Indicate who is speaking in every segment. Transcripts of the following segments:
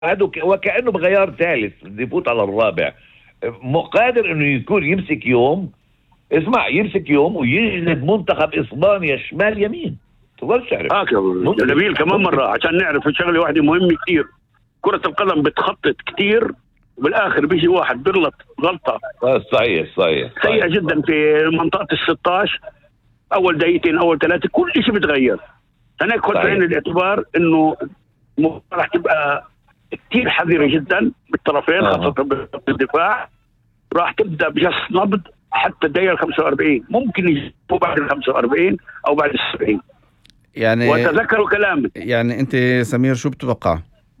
Speaker 1: وكأنه بغيار ثالث بده يفوت على الرابع. قادر انه يكون يمسك يوم، اسمع، يمسك يوم ويجلد منتخب اسبانيا شمال يمين. تقدرش تعرف.
Speaker 2: نبيل كمان مرة عشان نعرف شغلة واحدة مهمة كتير، كرة القدم بتخطط كتير وبالاخر بيجي واحد بيغلط غلطة
Speaker 1: صحيح
Speaker 2: سيئة جدا في منطقة ال16، اول دقيقتين اول 3 كل شيء بتغير. هناك خد بعين الاعتبار انه راح تبقى كتير حذرة جدا بالطرفين، خاصة بالدفاع. راح تبدأ بجس نبض حتى الدقيقة 45، ممكن يجيبوا بعد ال 45 أو بعد ال 70
Speaker 3: يعني.
Speaker 2: وتذكروا كلامي.
Speaker 3: يعني أنت سمير شو بتتوقع؟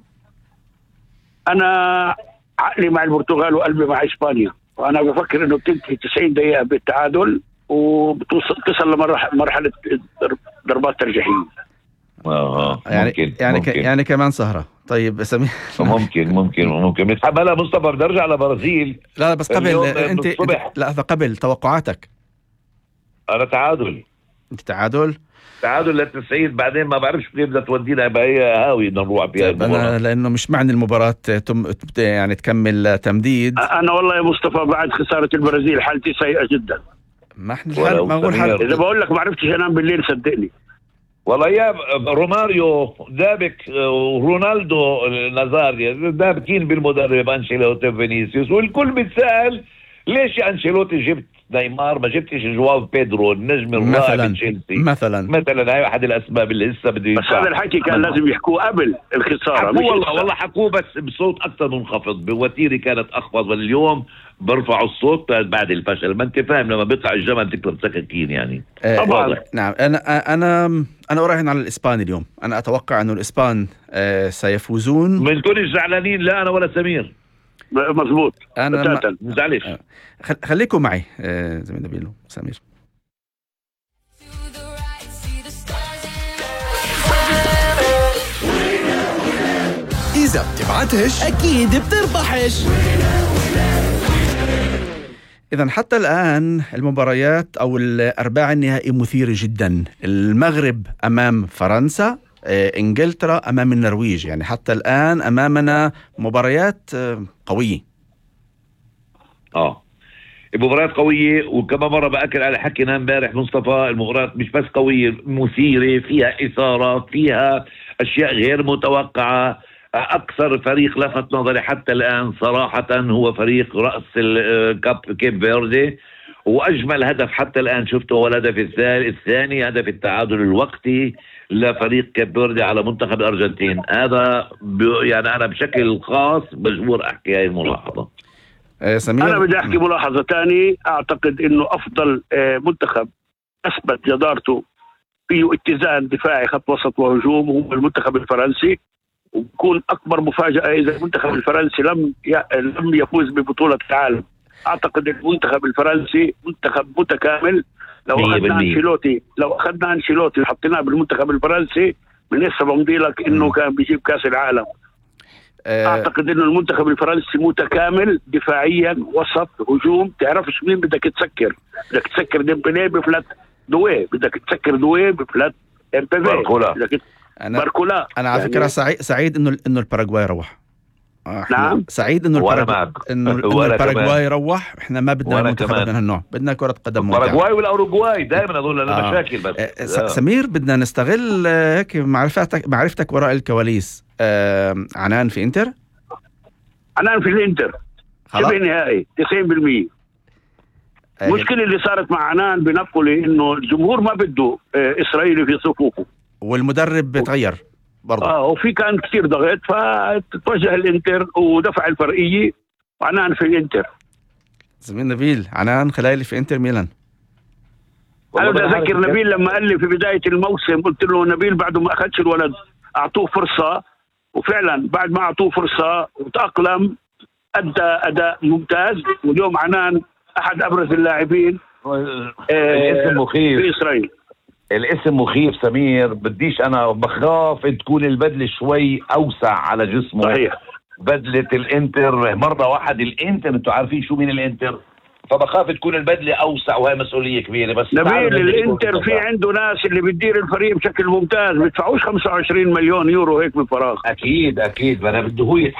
Speaker 2: أنا عقلي مع البرتغال وقلبي مع إسبانيا، وأنا بفكر إنه بتنتهي 90 دقيقة بالتعادل وتصل لمرحلة ضربات ترجيحية.
Speaker 3: يعني كمان سهرة. طيب سمير
Speaker 1: ممكن بتحبها مصطفى. بدي ارجع لبرازيل.
Speaker 3: لا بس قبل انت لا قبل توقعاتك.
Speaker 1: انا تعادل.
Speaker 3: انت تعادل
Speaker 1: ل90، بعدين ما بعرفش كيف بدها تودينا، يبقى هي هاوي بدنا نروح فيها
Speaker 3: المباراة. لانه مش معني المباراة يعني تكمل تمديد.
Speaker 2: انا والله يا مصطفى بعد خسارة البرازيل حالتي سيئة جدا.
Speaker 3: ما احنا الحال ما نقول حال.
Speaker 2: اذا بقول لك ما عرفتش انام بالليل صدقني.
Speaker 1: والله يا روماريو دابك ورونالدو نازاريا دابكين بالمدرب أنشيلوتي فينيسيوس، والكل بيتسأل ليش يا أنشيلوتي جبت نيمار ما جبتش جواو بيدرو النجم الرائع بتشيلسي مثلا. هاي احد الاسباب اللي لسه بده
Speaker 2: بس هذا الحكي كان لازم يحكوه قبل الخساره.
Speaker 1: والله حكوه بس بصوت اكثر منخفض، بوتيره كانت اخفض، واليوم برفعوا الصوت بعد الفشل. ما انت فاهم لما بيطلع الجمل تقدر سكاكين يعني.
Speaker 2: طبعا.
Speaker 3: نعم. انا اراهن على الاسبان اليوم. انا اتوقع انه الاسبان سيفوزون.
Speaker 1: ما انتونيش زعلانين لا انا ولا سمير.
Speaker 2: مظبوط.
Speaker 1: انا مزعلش.
Speaker 3: خليكم معي زميل نبيل وسمير.
Speaker 4: إذا بتبعتش أكيد بتربحش.
Speaker 3: إذن حتى الآن المباريات أو الأرباع النهائي مثيرة جدا. المغرب أمام فرنسا، إنجلترا أمام النرويج. يعني حتى الآن أمامنا مباريات قوية.
Speaker 1: المباريات قوية، وكما مرة بأكد على حكينا امبارح مصطفى، المباريات مش بس قوية، مثيرة، فيها إثارة، فيها أشياء غير متوقعة. أكثر فريق لفت نظري حتى الآن صراحة هو فريق رأس كيب فيردي، وأجمل هدف حتى الآن شفته هو الهدف الثاني، هدف التعادل الوقتي لفريق كيب فيردي على منتخب الأرجنتين. هذا يعني أنا بشكل خاص مجبور أحكي هاي الملاحظة.
Speaker 2: أنا بدي أحكي ملاحظة تاني. أعتقد إنه أفضل منتخب أثبت جدارته فيه اتزان دفاعي خط وسط وهجوم هو المنتخب الفرنسي، وبكون أكبر مفاجأة إذا المنتخب الفرنسي لم يفوز ببطولة العالم. أعتقد المنتخب الفرنسي منتخب متكامل. لو أخذنا أنشيلوتي وحطيناه بالمنتخب الفرنسي من هسه بمضي لك إنه كان بيجيب كأس العالم. أعتقد إنه المنتخب الفرنسي متكامل دفاعيا، وسط، هجوم. تعرفش مين بدك تسكر ديمبلي بفلات دوي، بدك تسكر دوي بفلات امبيفي،
Speaker 3: باركولا. أنا على فكرة سعيد إنه الباراغواي روح.
Speaker 2: نعم
Speaker 3: سعيد إنه الباراغواي روح. إحنا ما بدنا منتخبات من هالنوع، بدنا كرة قدم ممتعة.
Speaker 1: الباراغواي والأوروغواي دائما أظن لنا مشاكل. بس
Speaker 3: سمير بدنا نستغل هيك معرفتك وراء الكواليس. عنان في الانتر
Speaker 2: شبه نهائي 90%. المشكلة اللي صارت مع عنان بنابولي إنه الجمهور ما بده إسرائيلي في صفوفه،
Speaker 3: والمدرب بتغير برضه.
Speaker 2: وفي كان كتير ضغط، فتوجه الانتر ودفع الفرقية، وعنان في الانتر.
Speaker 3: زميل نبيل، عنان خلايلي في انتر ميلان.
Speaker 2: أنا بدي أذكر نبيل لما قال لي في بداية الموسم، قلت له نبيل بعده ما أخذش الولد أعطوه فرصة، وفعلا بعد ما أعطوه فرصة وتأقلم أدى أداء ممتاز. واليوم عنان أحد أبرز اللاعبين.
Speaker 1: الاسم مخيف
Speaker 2: في إسرائيل.
Speaker 1: الاسم مخيف سمير. بديش أنا بخاف تكون البدلة شوي أوسع على جسمه.
Speaker 2: صحيح.
Speaker 1: بدلة الانتر مرة واحد الانتر، انتوا عارفين شو مين الانتر؟ فبخاف تكون البدله اوسع وهي مسؤوليه كبيره. بس
Speaker 2: نبيل الانتر في عنده ناس اللي بتدير الفريق بشكل ممتاز، بيدفعوش 25 مليون يورو هيك بفراغ.
Speaker 1: اكيد ما انا بده هو